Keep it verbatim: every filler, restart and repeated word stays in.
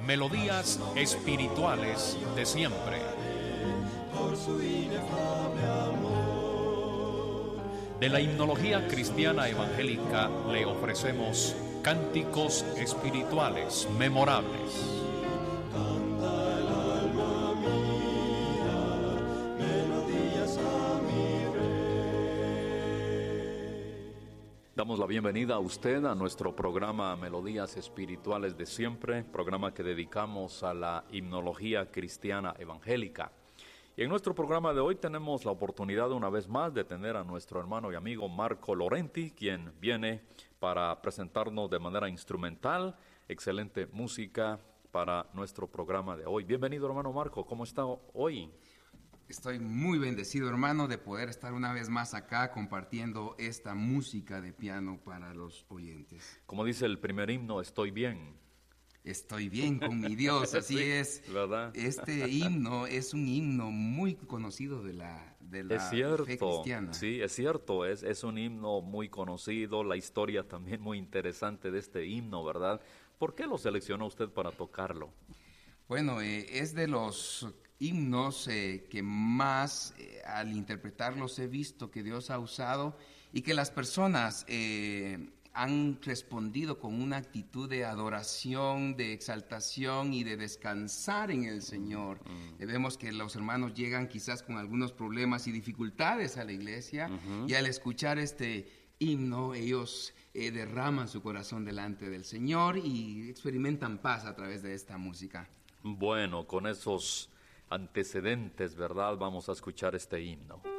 Melodías espirituales de siempre. Por su inefable amor. De la himnología cristiana evangélica le ofrecemos cánticos espirituales memorables. Canta el alma mía, melodías a mi Rey. Damos la bienvenida a usted a nuestro programa Melodías Espirituales de Siempre, programa que dedicamos a la himnología cristiana evangélica. Y en nuestro programa de hoy tenemos la oportunidad una vez más de tener a nuestro hermano y amigo Marco Lorenti, quien viene para presentarnos de manera instrumental excelente música para nuestro programa de hoy. Bienvenido, hermano Marco, ¿cómo está hoy? Estoy muy bendecido, hermano, de poder estar una vez más acá compartiendo esta música de piano para los oyentes. Como dice el primer himno, estoy bien. Estoy bien con mi Dios, así Sí, es. ¿verdad? Este himno es un himno muy conocido de la, de la Es cierto, fe cristiana. sí, es cierto, es, es un himno muy conocido, la historia también muy interesante de este himno, ¿verdad? ¿Por qué lo seleccionó usted para tocarlo? Bueno, eh, es de los himnos eh, que más eh, al interpretarlos he visto que Dios ha usado y que las personas eh, han respondido con una actitud de adoración, de exaltación y de descansar en el Señor. Mm. Eh, vemos que los hermanos llegan quizás con algunos problemas y dificultades a la iglesia, uh-huh. y al escuchar este himno ellos eh, derraman su corazón delante del Señor y experimentan paz a través de esta música. Bueno, con esos antecedentes, ¿verdad? Vamos a escuchar este himno.